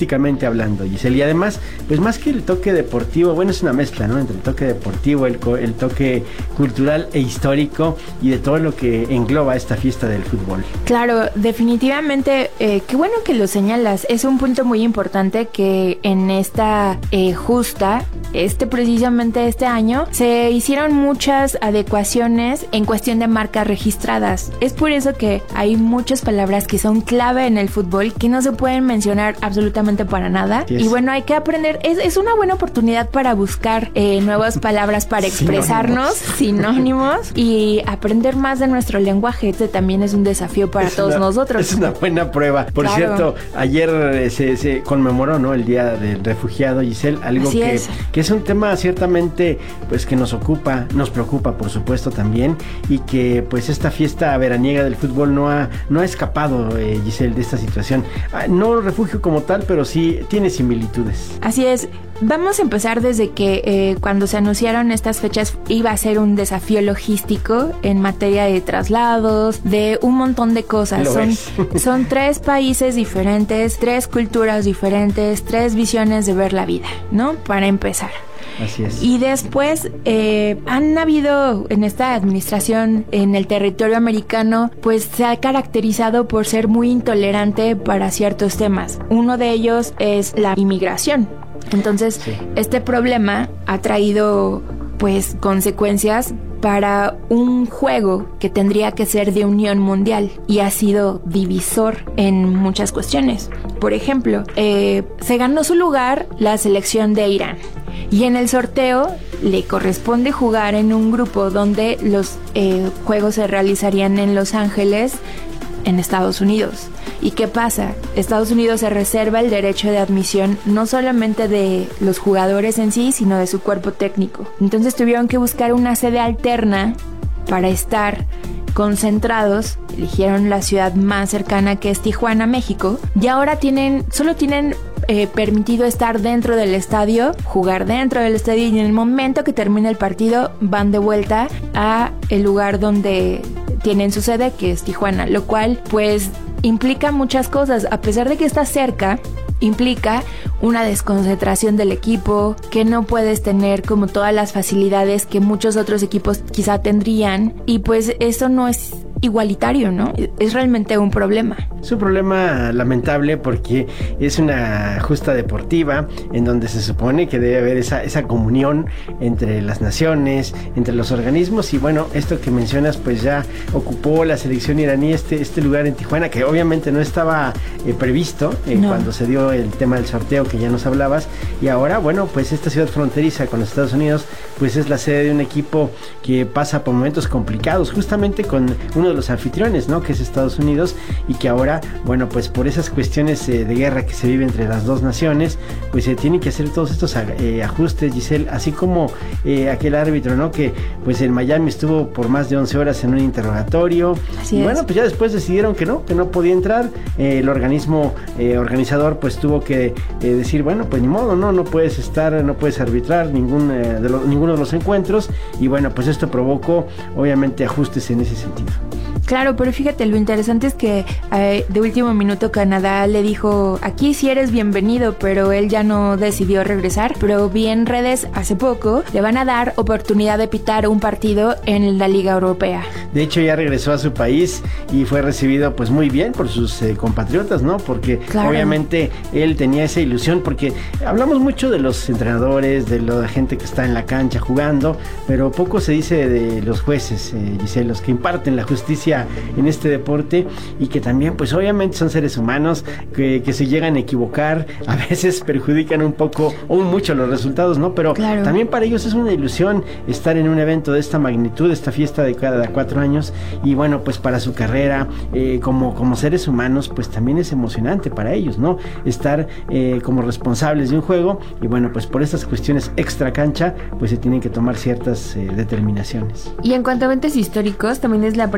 deportivamente hablando, Giselle. Y además, pues más que el toque deportivo, bueno, es una mezcla, ¿no? Entre el toque deportivo, el, el toque cultural e histórico y de todo lo que engloba esta fiesta del fútbol. Claro, definitivamente, eh, qué bueno que lo señalas. Es un punto muy importante que en esta eh, justa, este precisamente este año, se hicieron muchas adecuaciones en cuestión de marcas registradas. Es por eso que hay muchas palabras que son clave en el fútbol que no se pueden mencionar absolutamente para nada. Yes. Y bueno, hay que aprender. Es, es una buena oportunidad para buscar eh, nuevas palabras para expresarnos, sinónimos, y aprender más de nuestro lenguaje. Este también es un desafío para es todos una, nosotros. Es una buena prueba. Por claro. cierto, ayer eh, se, se conmemoró, ¿no?, el Día del Refugiado, Giselle, algo Así que es. que es un tema ciertamente pues que nos ocupa, nos preocupa por supuesto también, y que pues esta fiesta veraniega del fútbol no ha no ha escapado, eh, Giselle, de esta situación. Ah, no refugio como tal, pero sí tiene similitudes. Así es. Vamos a empezar desde que eh, cuando se anunciaron estas fechas iba a ser un desafío logístico en materia de traslados, de un montón de cosas. Son, son tres países diferentes, tres culturas diferentes, tres visiones de ver la vida, ¿no? Para empezar. Así es. Y después eh, han habido en esta administración en el territorio americano, pues se ha caracterizado por ser muy intolerante para ciertos temas. Uno de ellos es la inmigración. Entonces, sí. este problema ha traído pues consecuencias para un juego que tendría que ser de unión mundial y ha sido divisor en muchas cuestiones. Por ejemplo, eh, se ganó su lugar la selección de Irán y en el sorteo le corresponde jugar en un grupo donde los eh, juegos se realizarían en Los Ángeles, en Estados Unidos. ¿Y qué pasa? Estados Unidos se reserva el derecho de admisión no solamente de los jugadores en sí, sino de su cuerpo técnico. Entonces tuvieron que buscar una sede alterna para estar concentrados. Eligieron la ciudad más cercana, que es Tijuana, México, y ahora tienen, solo tienen eh, permitido estar dentro del estadio, jugar dentro del estadio, y en el momento que termine el partido van de vuelta a el lugar donde tienen su sede, que es Tijuana, lo cual pues implica muchas cosas. A pesar de que está cerca, implica una desconcentración del equipo, que no puedes tener como todas las facilidades que muchos otros equipos quizá tendrían, y pues eso no es igualitario, ¿no? Es realmente un problema. Es un problema lamentable porque es una justa deportiva en donde se supone que debe haber esa, esa comunión entre las naciones, entre los organismos, y bueno, esto que mencionas pues ya ocupó la selección iraní este, este lugar en Tijuana, que obviamente no estaba eh, previsto eh, no. cuando se dio el tema del sorteo que ya nos hablabas, y ahora bueno, pues esta ciudad fronteriza con los Estados Unidos pues es la sede de un equipo que pasa por momentos complicados justamente con uno de los anfitriones, ¿no?, que es Estados Unidos, y que ahora, bueno, pues por esas cuestiones eh, de guerra que se vive entre las dos naciones, pues se eh, tienen que hacer todos estos eh, ajustes, Giselle, así como eh, aquel árbitro, ¿no?, que pues en Miami estuvo por más de once horas en un interrogatorio. Así y es. Bueno, pues ya después decidieron que no, que no podía entrar. Eh, el organismo eh, organizador pues tuvo que eh, decir, bueno, pues ni modo, no, no puedes estar, no puedes arbitrar ningún, eh, de lo, ninguno de los encuentros, y bueno, pues esto provocó obviamente ajustes en ese sentido. Claro, pero fíjate, lo interesante es que eh, de último minuto Canadá le dijo, aquí sí eres bienvenido, pero él ya no decidió regresar. Pero vi en redes hace poco, le van a dar oportunidad de pitar un partido en la Liga Europea. De hecho ya regresó a su país y fue recibido pues muy bien por sus eh, compatriotas, ¿no? Porque claro, obviamente él tenía esa ilusión, porque hablamos mucho de los entrenadores, de la gente que está en la cancha jugando, pero poco se dice de los jueces, eh, Giselle, los que imparten la justicia en este deporte, y que también pues obviamente son seres humanos que, que se llegan a equivocar, a veces perjudican un poco o mucho los resultados, ¿no? Pero claro, también para ellos es una ilusión estar en un evento de esta magnitud, esta fiesta de cada cuatro años, y bueno, pues para su carrera eh, como, como seres humanos pues también es emocionante para ellos, ¿no? Estar eh, como responsables de un juego, y bueno, pues por estas cuestiones extra cancha pues se tienen que tomar ciertas eh, determinaciones. Y en cuanto a eventos históricos, también es la primera vez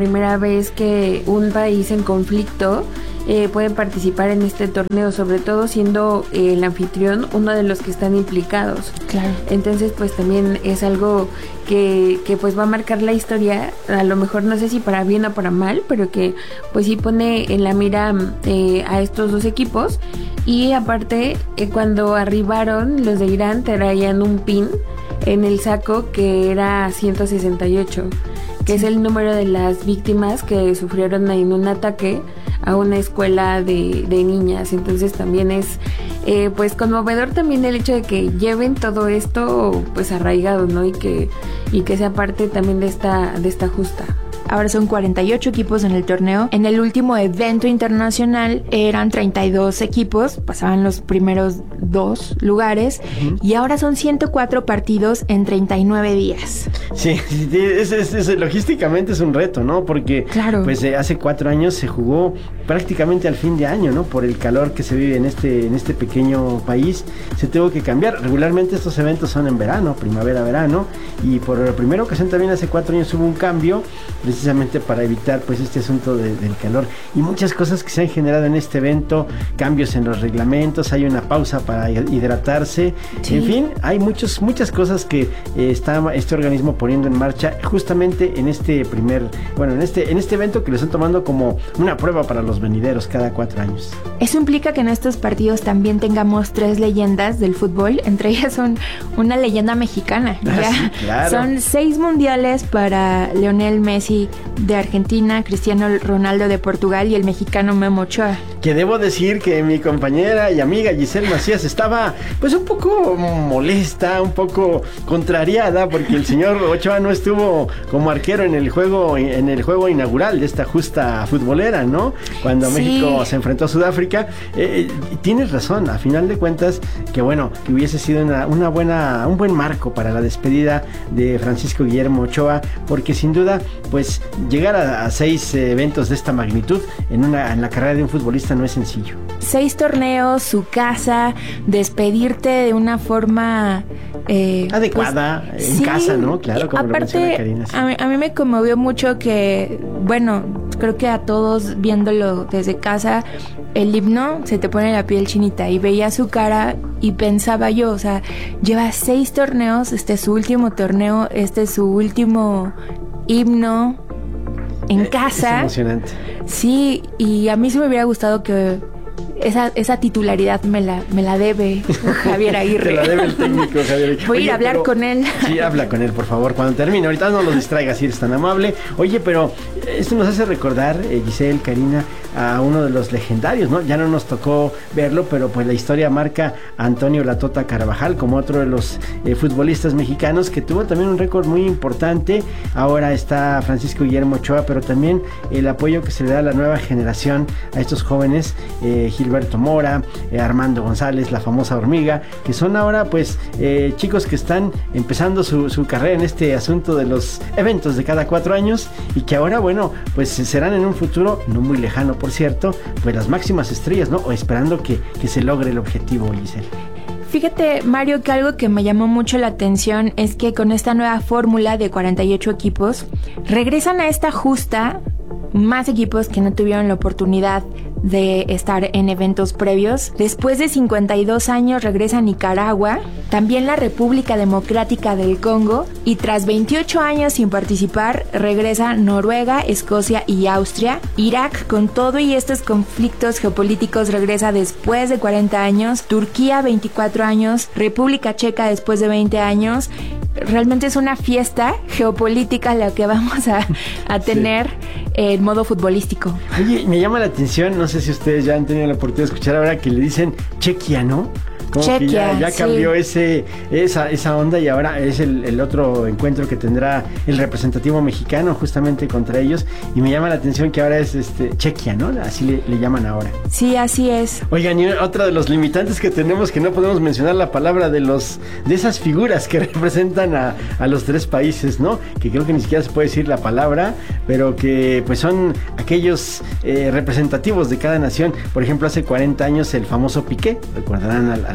vez que un país en conflicto eh, puede participar en este torneo, sobre todo siendo eh, el anfitrión uno de los que están implicados. Claro. Entonces pues también es algo que, que pues va a marcar la historia, a lo mejor no sé si para bien o para mal, pero que pues sí pone en la mira eh, a estos dos equipos. Y aparte eh, cuando arribaron los de Irán traían un pin en el saco que era ciento sesenta y ocho, que sí. es el número de las víctimas que sufrieron en un ataque a una escuela de, de niñas. Entonces también es eh, pues conmovedor también el hecho de que lleven todo esto pues arraigado, ¿no? Y que, y que sea parte también de esta, de esta justa. Ahora son cuarenta y ocho equipos en el torneo. En el último evento internacional eran treinta y dos equipos, pasaban los primeros dos lugares, uh-huh. y ahora son ciento cuatro partidos en treinta y nueve días. Sí, sí es, es, es, logísticamente es un reto, ¿no? Porque claro. pues eh, hace cuatro años se jugó prácticamente al fin de año, ¿no? Por el calor que se vive en este, en este pequeño país, se tuvo que cambiar. Regularmente estos eventos son en verano, primavera-verano, y por primera ocasión también hace cuatro años hubo un cambio, precisamente para evitar pues este asunto de, del calor y muchas cosas que se han generado en este evento, cambios en los reglamentos, hay una pausa para hidratarse, sí. en fin, hay muchos, muchas cosas que eh, está este organismo poniendo en marcha justamente en este primer, bueno, en este, en este evento que lo están tomando como una prueba para los venideros cada cuatro años. Eso implica que en estos partidos también tengamos tres leyendas del fútbol, entre ellas son una leyenda mexicana, ah, ya sí, claro. son seis mundiales para Lionel Messi de Argentina, Cristiano Ronaldo de Portugal y el mexicano Memo Ochoa. Que debo decir que mi compañera y amiga Giselle Macías estaba pues un poco molesta, un poco contrariada porque el señor Ochoa no estuvo como arquero en el juego en el juego inaugural de esta justa futbolera, ¿no? Cuando sí. México se enfrentó a Sudáfrica. Eh, tienes razón, a final de cuentas, que bueno, que hubiese sido una, una buena, un buen marco para la despedida de Francisco Guillermo Ochoa, porque sin duda, pues llegar a, a seis eh, eventos de esta magnitud en una en la carrera de un futbolista no es sencillo. Seis torneos, su casa, despedirte de una forma eh, adecuada, pues, en sí. casa, ¿no? Claro, como aparte, lo menciona Karina. Sí. A, mí, a mí me conmovió mucho que, bueno, creo que a todos viéndolo desde casa, el himno se te pone la piel chinita y veía su cara y pensaba yo, o sea, lleva seis torneos, este es su último torneo, este es su último himno en eh, casa. Es emocionante. Sí, y a mí sí me hubiera gustado que esa, esa titularidad me la, me la debe Javier Aguirre. Te la debe el técnico Javier Aguirre. Voy a ir a hablar pero, con él. Sí, habla con él, por favor, cuando termine. Ahorita no lo distraigas si eres tan amable. Oye, pero esto nos hace recordar, eh, Giselle, Karina, a uno de los legendarios, ¿no? Ya no nos tocó verlo, pero pues la historia marca a Antonio Latota Carvajal como otro de los eh, futbolistas mexicanos que tuvo también un récord muy importante. Ahora está Francisco Guillermo Ochoa, pero también el apoyo que se le da a la nueva generación, a estos jóvenes, eh, Gilberto Mora, eh, Armando González, la famosa hormiga, que son ahora pues eh, chicos que están empezando su, su carrera en este asunto de los eventos de cada cuatro años y que ahora, bueno, pues serán en un futuro no muy lejano, por cierto, pues las máximas estrellas, ¿no? O esperando que, que se logre el objetivo, Giselle. Fíjate, Mario, que algo que me llamó mucho la atención es que con esta nueva fórmula de cuarenta y ocho equipos, regresan a esta justa más equipos que no tuvieron la oportunidad de estar en eventos previos. Después de cincuenta y dos años regresa Nicaragua, también la República Democrática del Congo, y tras veintiocho años sin participar regresa Noruega, Escocia y Austria. Irak, con todo y estos conflictos geopolíticos, regresa después de cuarenta años. Turquía, veinticuatro años. República Checa después de veinte años. Realmente es una fiesta geopolítica la que vamos a, a tener sí. en modo futbolístico. Oye, me llama la atención, no sé si ustedes ya han tenido la oportunidad de escuchar ahora que le dicen Chequia, ¿no? Como Chequia, que ya, ya cambió sí. ese, esa, esa onda y ahora es el, el otro encuentro que tendrá el representativo mexicano justamente contra ellos, y me llama la atención que ahora es este Chequia, ¿no? Así le, le llaman ahora. Sí, así es. Oigan, y otra de los limitantes que tenemos, que no podemos mencionar la palabra de los de esas figuras que representan a, a los tres países, ¿no? Que creo que ni siquiera se puede decir la palabra, pero que pues son aquellos eh, representativos de cada nación. Por ejemplo, hace cuarenta años el famoso Piqué, recordarán al, al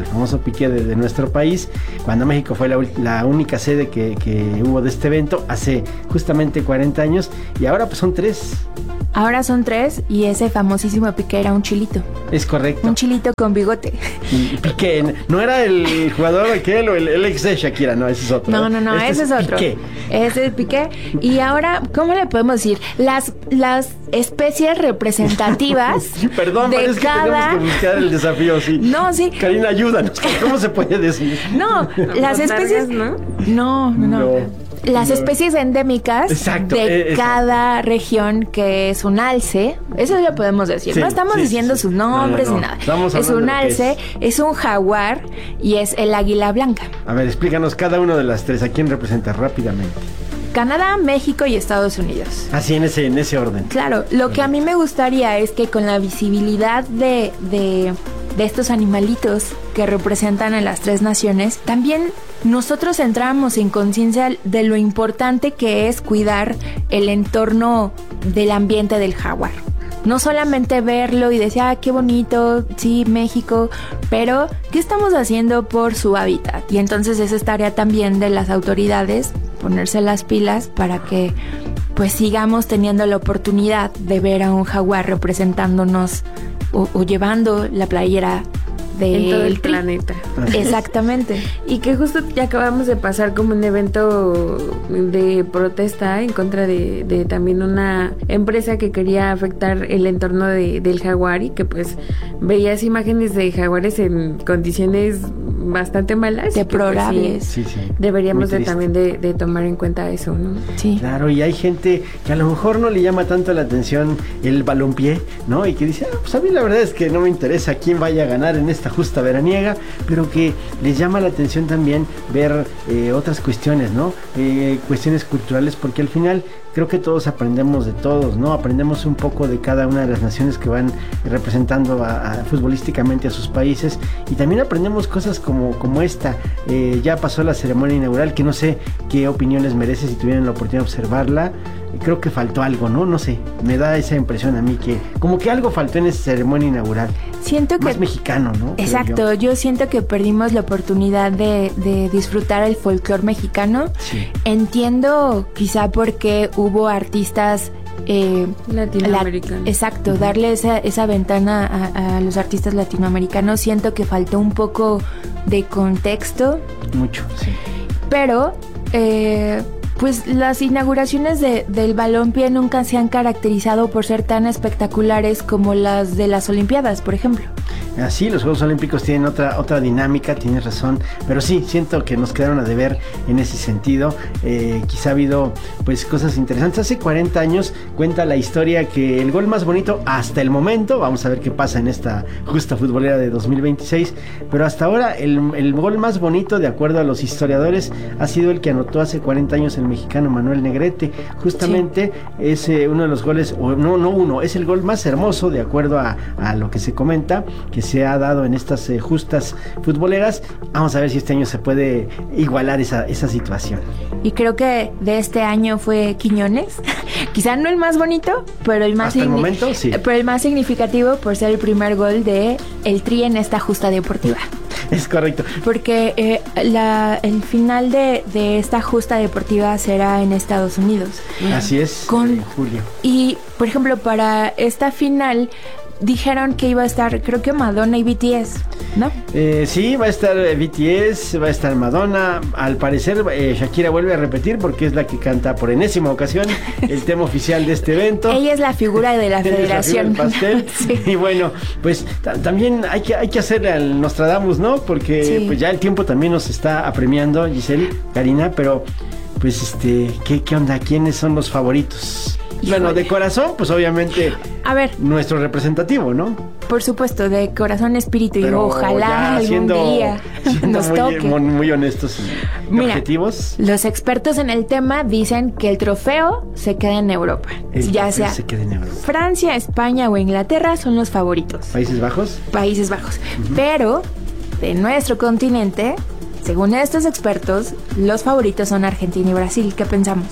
al famoso piqué de, de nuestro país, cuando México fue la, la única sede que, que hubo de este evento hace justamente cuarenta años, y ahora pues son tres. Ahora son tres y ese famosísimo Piqué era un chilito. Es correcto. Un chilito con bigote. Piqué, no era el jugador aquel o el, el ex de Shakira, no, ese es otro. No, no, no, este ese es, es otro. Piqué. Ese es Piqué. Y ahora, ¿cómo le podemos decir? Las, las especies representativas. Perdón, de parece cada... que tenemos que buscar el desafío, sí. No, sí. Karina, ayúdanos. ¿Cómo se puede decir? No, las especies. ¿No? No, no, no. no. Las especies endémicas Exacto, de eh, cada región que es un alce, eso ya podemos decir, sí, no estamos sí, diciendo sí. sus nombres no, no, ni no. nada. Estamos Es un alce, es. es un jaguar y es el águila blanca. A ver, explícanos cada uno de las tres, ¿a quién representa rápidamente? Canadá, México y Estados Unidos. Así en ese, en ese orden. Claro, lo que a mí me gustaría es que con la visibilidad de, de, de estos animalitos que representan a las tres naciones, también nosotros entramos en conciencia de lo importante que es cuidar el entorno del ambiente del jaguar. No solamente verlo y decir, ah, qué bonito, sí, México, pero ¿qué estamos haciendo por su hábitat? Y entonces esa es tarea también de las autoridades, ponerse las pilas para que pues sigamos teniendo la oportunidad de ver a un jaguar representándonos o, o llevando la playera en todo el tri. planeta. Exactamente. Y que justo ya acabamos de pasar como un evento de protesta en contra de, de también una empresa que quería afectar el entorno de, del jaguar y que pues veías imágenes de jaguares en condiciones bastante malas. Deplorables. Sí, sí. Deberíamos de también de, de tomar en cuenta eso, ¿no? Sí. Claro, y hay gente que a lo mejor no le llama tanto la atención el balompié, ¿no? Y que dice, ah, pues a mí la verdad es que no me interesa quién vaya a ganar en esta justa veraniega, pero que les llama la atención también ver eh, otras cuestiones, ¿no? Eh, cuestiones culturales, porque al final creo que todos aprendemos de todos, ¿no? Aprendemos un poco de cada una de las naciones que van representando a, a, futbolísticamente a sus países, y también aprendemos cosas como, como esta. Eh, ya pasó la ceremonia inaugural, que no sé qué opiniones merece si tuvieran la oportunidad de observarla. Creo que faltó algo, ¿no? No sé, me da esa impresión a mí que como que algo faltó en esa ceremonia inaugural. Siento que... Más mexicano, ¿no? Exacto, yo. yo siento que perdimos la oportunidad de, de disfrutar el folclore mexicano. Sí. Entiendo quizá porque hubo artistas... Eh, latinoamericanos. La, exacto, uh-huh. Darle esa, esa ventana a, a los artistas latinoamericanos. Siento que faltó un poco de contexto. Mucho, sí. Pero... Eh, pues las inauguraciones de, del balompié nunca se han caracterizado por ser tan espectaculares como las de las Olimpiadas, por ejemplo. Así, los Juegos Olímpicos tienen otra otra dinámica, tienes razón, pero sí, siento que nos quedaron a deber en ese sentido. Eh, quizá ha habido pues cosas interesantes. Hace cuarenta años cuenta la historia que el gol más bonito hasta el momento, vamos a ver qué pasa en esta justa futbolera de dos mil veintiséis, pero hasta ahora el, el gol más bonito, de acuerdo a los historiadores, ha sido el que anotó hace cuarenta años el mexicano Manuel Negrete. Justamente sí. Es eh, uno de los goles, o no, no uno, es el gol más hermoso, de acuerdo a, a lo que se comenta, que se ha dado en estas eh, justas futboleras. Vamos a ver si este año se puede igualar esa, esa situación. Y creo que de este año fue Quiñones. Quizá no el más bonito, pero el más hasta el momento, sí. Pero el más significativo por ser el primer gol de el Tri en esta justa deportiva. Es correcto. Porque eh, la, el final de, de esta justa deportiva será en Estados Unidos. Así es, con, en julio. Y, por ejemplo, para esta final dijeron que iba a estar, creo que Madonna y B T S, ¿no? Eh, sí, va a estar B T S, va a estar Madonna. Al parecer eh, Shakira vuelve a repetir porque es la que canta por enésima ocasión el tema oficial de este evento. Ella es la figura de la federación. La figura del pastel. Sí. Y bueno, pues t- también hay que, hay que hacerle al Nostradamus, ¿no? Porque sí. Pues ya el tiempo también nos está apremiando, Giselle, Karina, pero pues este, ¿qué, qué onda? ¿Quiénes son los favoritos? Híjole. Bueno, de corazón, pues obviamente a ver, nuestro representativo, ¿no? Por supuesto, de corazón, espíritu, y pero ojalá algún siendo, día nos muy, toque. Muy, muy honestos y Mira, objetivos. Los expertos en el tema dicen que el trofeo se queda en Europa. El ya sea se queda en Europa. Francia, España o Inglaterra son los favoritos. ¿Países Bajos? Países Bajos. Uh-huh. Pero de nuestro continente, según estos expertos, los favoritos son Argentina y Brasil. ¿Qué pensamos?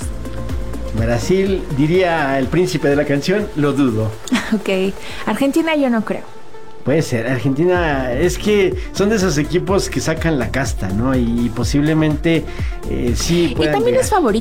Brasil, diría el príncipe de la canción, lo dudo. Ok, Argentina yo no creo. Puede ser, Argentina es que son de esos equipos que sacan la casta, ¿no? Y posiblemente eh, sí puedan Y también llegar. es favorito